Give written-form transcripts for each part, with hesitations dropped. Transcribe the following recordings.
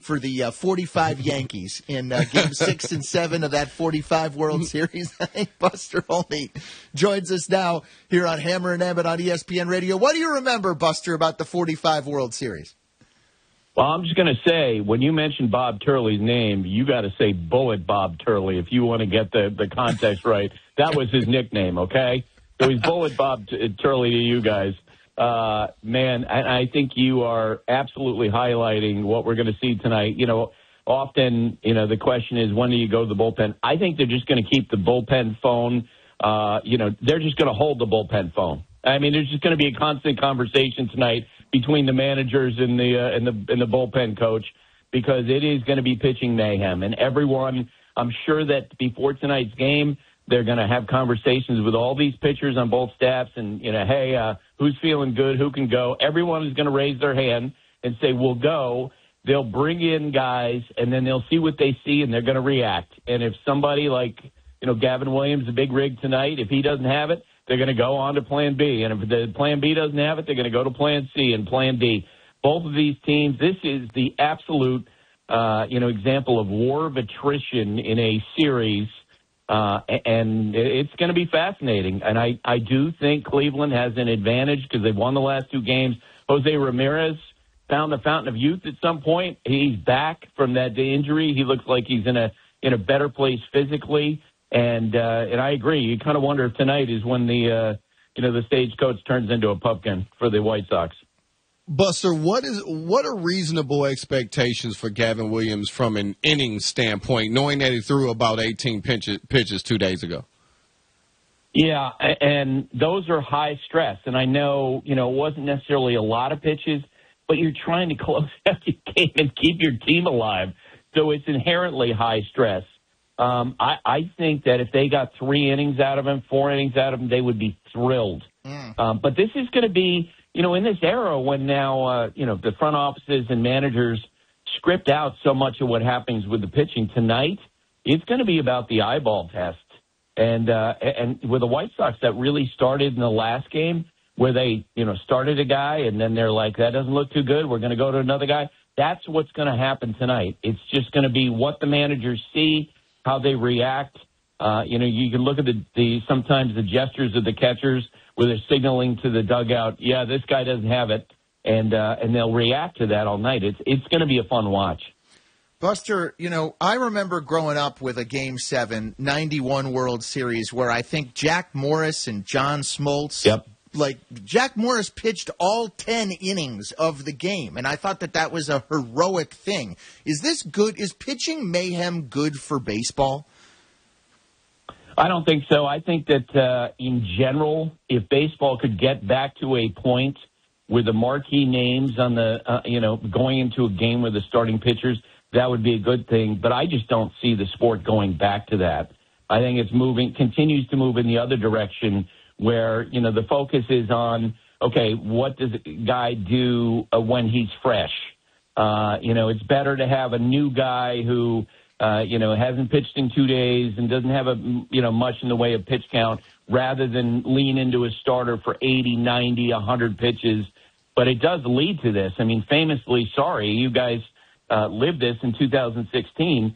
for the 45 Yankees in Game 6 and 7 of that 45 World Series. I think Buster Olney joins us now here on Hammer and Abbott on ESPN Radio. What do you remember, Buster, about the 45 World Series? Well, I'm just going to say, when you mentioned Bob Turley's name, you got to say Bullet Bob Turley if you want to get the context right. That was his nickname, okay? So he's Bullet Bob Turley to you guys. Man, I think you are absolutely highlighting what we're going to see tonight. You know, often, the question is, when do you go to the bullpen? I think they're just going to keep the bullpen phone. They're just going to hold the bullpen phone. I mean, there's just going to be a constant conversation tonight between the managers and the bullpen coach, because it is going to be pitching mayhem. And everyone, I'm sure that before tonight's game, they're going to have conversations with all these pitchers on both staffs and, hey, who's feeling good, who can go. Everyone is going to raise their hand and say, we'll go. They'll bring in guys, and then they'll see what they see, and they're going to react. And if somebody like, Gavin Williams, the big rig tonight, if he doesn't have it, they're going to go on to Plan B. And if the Plan B doesn't have it, they're going to go to Plan C and Plan D. Both of these teams, this is the absolute, example of war of attrition in a series. And it's going to be fascinating. And I do think Cleveland has an advantage because they've won the last two games. Jose Ramirez found the fountain of youth at some point. He's back from that injury. He looks like he's in a better place physically. And I agree. You kind of wonder if tonight is when the stagecoach turns into a pumpkin for the White Sox. Buster, what are reasonable expectations for Gavin Williams from an inning standpoint, knowing that he threw about 18 pitches 2 days ago? Yeah, and those are high stress. And I know, it wasn't necessarily a lot of pitches, but you're trying to close out your game and keep your team alive. So it's inherently high stress. I think that if they got 3 innings out of him, 4 innings out of him, they would be thrilled. But this is going to be, in this era when now, the front offices and managers script out so much of what happens with the pitching tonight, it's going to be about the eyeball test. And with the White Sox, that really started in the last game where they, started a guy and then they're like, that doesn't look too good. We're going to go to another guy. That's what's going to happen tonight. It's just going to be what the managers see, how they react. You can look at sometimes the gestures of the catchers where they're signaling to the dugout, yeah, this guy doesn't have it, and they'll react to that all night. It's going to be a fun watch. Buster, I remember growing up with a Game 7, 91 World Series where I think Jack Morris and John Smoltz, Jack Morris pitched all 10 innings of the game, and I thought that was a heroic thing. Is this good? Is pitching mayhem good for baseball? I don't think so. I think that in general, if baseball could get back to a point where the marquee names on the, going into a game with the starting pitchers, that would be a good thing. But I just don't see the sport going back to that. I think it's continues to move in the other direction where, the focus is on, okay, what does a guy do when he's fresh? It's better to have a new guy who, hasn't pitched in 2 days and doesn't have much in the way of pitch count rather than lean into a starter for 80, 90, 100 pitches. But it does lead to this. I mean, famously, you guys lived this in 2016.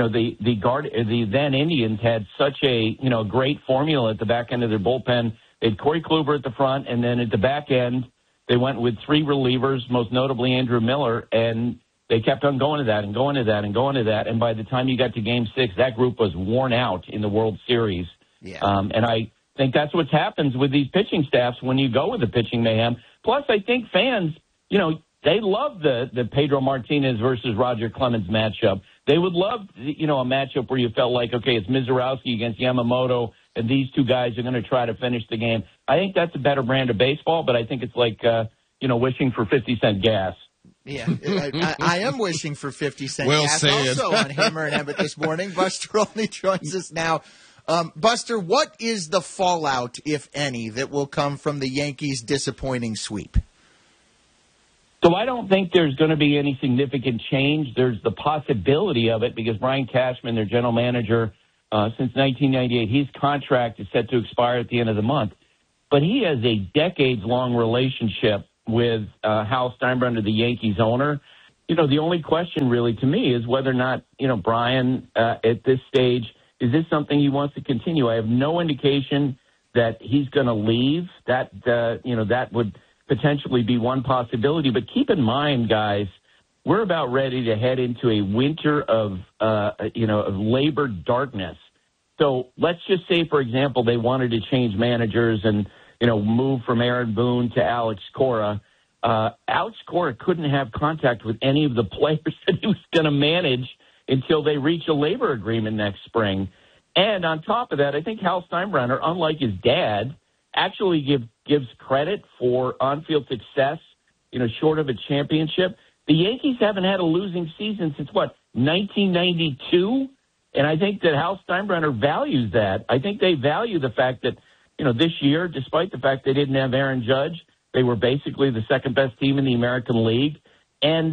The then Indians had such a, great formula at the back end of their bullpen. They had Corey Kluber at the front, and then at the back end, they went with 3 relievers, most notably Andrew Miller, and they kept on going to that and going to that and going to that. And by the time you got to Game 6, that group was worn out in the World Series. Yeah. And I think that's what happens with these pitching staffs when you go with the pitching mayhem. Plus, I think fans, they love the Pedro Martinez versus Roger Clemens matchup. They would love, a matchup where you felt like, okay, it's Mizorowski against Yamamoto, and these two guys are going to try to finish the game. I think that's a better brand of baseball, but I think it's like, wishing for 50-cent gas. Yeah, I am wishing for 50-cent gas. Said. Also on Hammer and Abbott this morning, Buster Olney joins us now. Buster, what is the fallout, if any, that will come from the Yankees' disappointing sweep? So I don't think there's going to be any significant change. There's the possibility of it because Brian Cashman, their general manager, since 1998, his contract is set to expire at the end of the month. But he has a decades-long relationship with Hal Steinbrenner, the Yankees owner. the only question really to me is whether or not, Brian, at this stage, is this something he wants to continue? I have no indication that he's going to leave. That would potentially be one possibility. But keep in mind, guys, we're about ready to head into a winter of labor darkness. So let's just say, for example, they wanted to change managers and, move from Aaron Boone to Alex Cora. Alex Cora couldn't have contact with any of the players that he was going to manage until they reach a labor agreement next spring. And on top of that, I think Hal Steinbrenner, unlike his dad, actually gives credit for on-field success, short of a championship. The Yankees haven't had a losing season since, 1992? And I think that Hal Steinbrenner values that. I think they value the fact that, this year, despite the fact they didn't have Aaron Judge, they were basically the second-best team in the American League. And,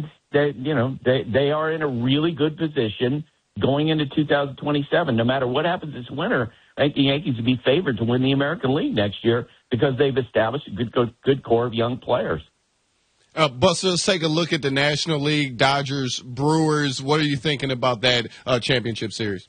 they are in a really good position going into 2027. No matter what happens this winter, I think the Yankees would be favored to win the American League next year because they've established a good core of young players. Buster, let's take a look at the National League, Dodgers, Brewers. What are you thinking about that championship series?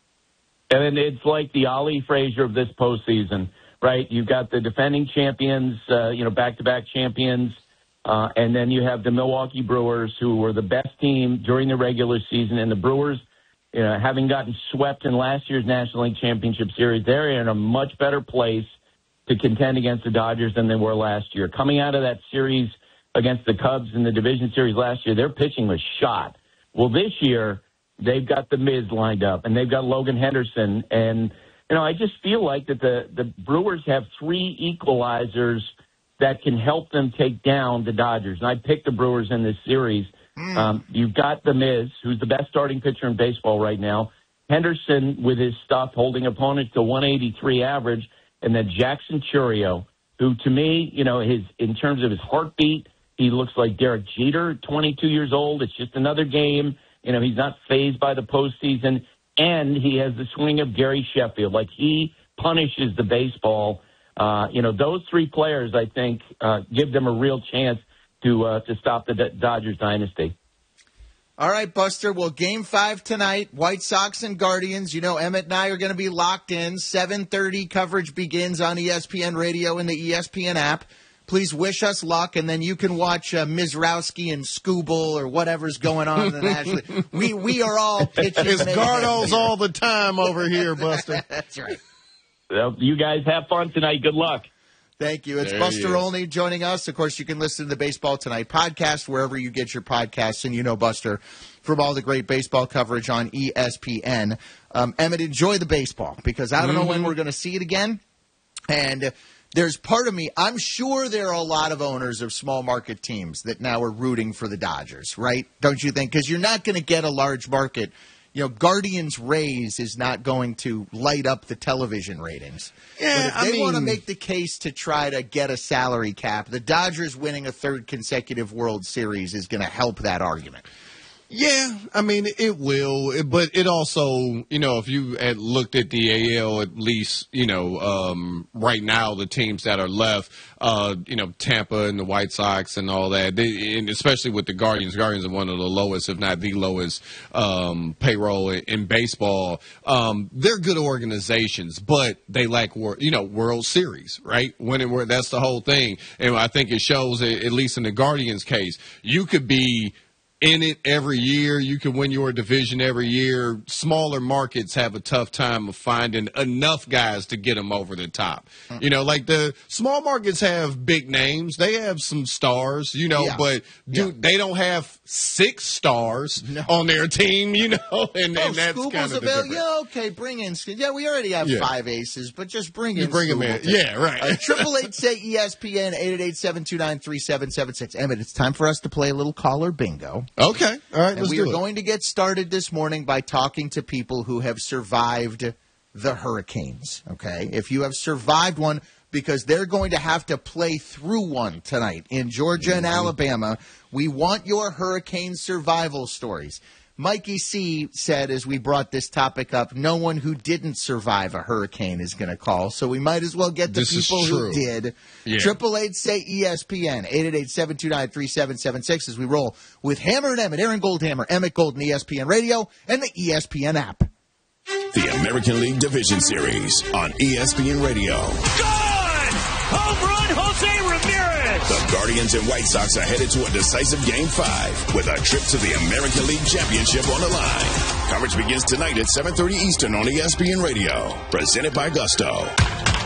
And it's like the Ali Frazier of this postseason, right? You've got the defending champions, back-to-back champions, and then you have the Milwaukee Brewers, who were the best team during the regular season. And the Brewers, having gotten swept in last year's National League Championship Series, they're in a much better place to contend against the Dodgers than they were last year. Coming out of that series against the Cubs in the division series last year, their pitching was shot. Well, this year, they've got the Miz lined up, and they've got Logan Henderson. And, I just feel like that the Brewers have three equalizers that can help them take down the Dodgers. And I picked the Brewers in this series. You've got the Miz, who's the best starting pitcher in baseball right now. Henderson, with his stuff, holding opponents to 183 average. And then Jackson Chourio, who to me, in terms of his heartbeat, he looks like Derek Jeter, 22 years old. It's just another game. He's not fazed by the postseason. And he has the swing of Gary Sheffield. Like, he punishes the baseball. Those three players, I think, give them a real chance to stop the Dodgers dynasty. All right, Buster. Well, Game 5 tonight, White Sox and Guardians. Emmett and I are going to be locked in. 7:30 coverage begins on ESPN Radio and the ESPN app. Please wish us luck, and then you can watch Mizrowski and Skubal or whatever's going on in the National League. We are all pitching. It's Gardos all the time over here, Buster. That's right. Well, you guys have fun tonight. Good luck. Thank you. It's Buster Olney joining us. Of course, you can listen to the Baseball Tonight podcast wherever you get your podcasts. And Buster from all the great baseball coverage on ESPN. Emmett, enjoy the baseball because I don't know when we're going to see it again. And there's part of me, I'm sure there are a lot of owners of small market teams that now are rooting for the Dodgers, right? Don't you think? Because you're not going to get a large market. Guardians Rays is not going to light up the television ratings. Yeah, but if they want to make the case to try to get a salary cap, the Dodgers winning a third consecutive World Series is going to help that argument. Yeah, it will, but it also, if you had looked at the AL, at least, right now, the teams that are left, Tampa and the White Sox and all that, and especially with the Guardians are one of the lowest, if not the lowest, payroll in baseball. They're good organizations, but they lack, World Series, right? That's the whole thing. And I think it shows, at least in the Guardians case, you could be in it every year. You can win your division every year. Smaller markets have a tough time of finding enough guys to get them over the top. Like the small markets have big names. They have some stars, but they don't have 6 stars on their team, and that's kind of the difference. Bring in. Yeah, we already have 5 aces, but just bring in. Bring them in. Yeah, right. 888 say ESPN 888-729-3776. Emmett, it's time for us to play a little caller bingo. Okay. All right, and we are going to get started this morning by talking to people who have survived the hurricanes, okay? If you have survived one, because they're going to have to play through one tonight in Georgia and Alabama. We want your hurricane survival stories. Mikey C. said, as we brought this topic up, no one who didn't survive a hurricane is going to call, so we might as well get the people who did. 888-SAY-ESPN, 888-729-3776 as we roll with Hammer and Emmett, Aaron Goldhammer, Emmett Golden, ESPN Radio, and the ESPN app. The American League Division Series on ESPN Radio. Gone! Home run, Jose Ramirez! The Guardians and White Sox are headed to a decisive Game 5 with a trip to the American League Championship on the line. Coverage begins tonight at 7:30 Eastern on ESPN Radio. Presented by Gusto.